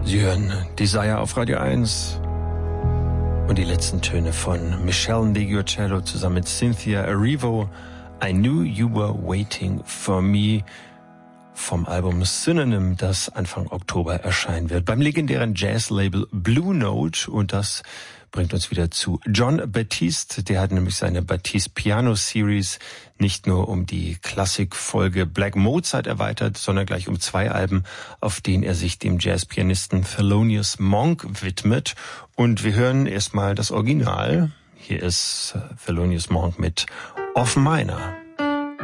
Sie hören Desire auf Radio 1 und die letzten Töne von Michelle Ndegeocello zusammen mit Cynthia Erivo. I Knew You Were Waiting For Me vom Album Synonym, das Anfang Oktober erscheinen wird. Beim legendären Jazz-Label Blue Note, und das bringt uns wieder zu Jon Batiste. Der hat nämlich seine Batiste Piano Series nicht nur um die Klassikfolge Black Mozart erweitert, sondern gleich um 2 Alben, auf denen er sich dem Jazzpianisten Thelonious Monk widmet. Und wir hören erstmal das Original. Hier ist Thelonious Monk mit Off Minor.